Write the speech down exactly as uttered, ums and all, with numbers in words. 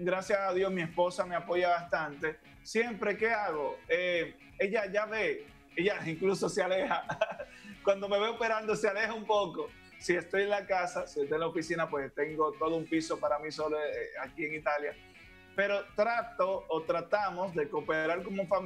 gracias a Dios, mi esposa me apoya bastante. Siempre, ¿qué hago? Eh, ella ya ve, ella incluso se aleja. Cuando me ve operando, se aleja un poco. Si estoy en la casa, si estoy en la oficina, pues tengo todo un piso para mí solo eh, aquí en Italia. Pero trato o tratamos de cooperar como familia